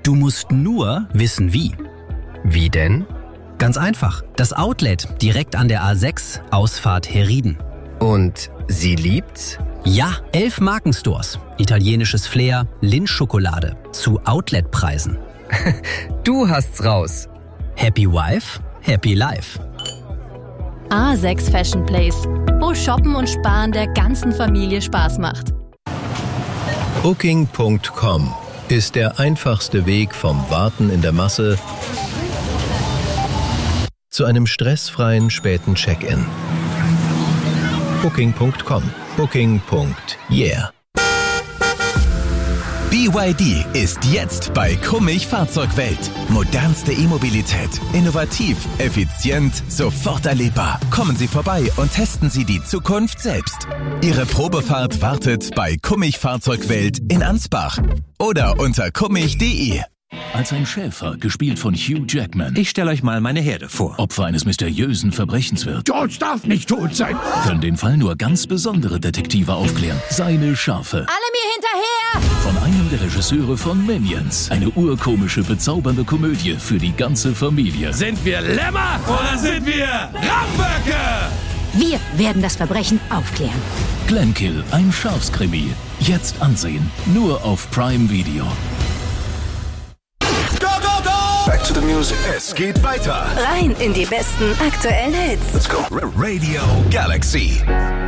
Du musst nur wissen wie. Wie denn? Ganz einfach. Das Outlet direkt an der A6, Ausfahrt Herrieden. Und sie liebt's? Ja, 11 Markenstores. Italienisches Flair, Lindt-Schokolade. Zu Outletpreisen. Du hast's raus. Happy Wife, Happy Life. A6 Fashion Place, wo Shoppen und Sparen der ganzen Familie Spaß macht. Booking.com ist der einfachste Weg vom Warten in der Masse zu einem stressfreien späten Check-in. Booking.com. Booking.yeah. BYD ist jetzt bei Kummich Fahrzeugwelt. Modernste E-Mobilität. Innovativ, effizient, sofort erlebbar. Kommen Sie vorbei und testen Sie die Zukunft selbst. Ihre Probefahrt wartet bei Kummich Fahrzeugwelt in Ansbach oder unter kummich.de. Als ein Schäfer, gespielt von Hugh Jackman, Ich stelle euch mal meine Herde vor. Opfer eines mysteriösen Verbrechens wird, George darf nicht tot sein. können den Fall nur ganz besondere Detektive aufklären. Seine Schafe. Alle mir hinterher! Von einem der Regisseure von Minions. Eine urkomische, bezaubernde Komödie für die ganze Familie. Sind wir Lämmer oder sind wir Ramböcke? Wir werden das Verbrechen aufklären. Glenkill, ein Schafskrimi. Jetzt ansehen. Nur auf Prime Video. Back to the music. Es geht weiter. Rein in die besten aktuellen Hits. Let's go. Radio Galaxy.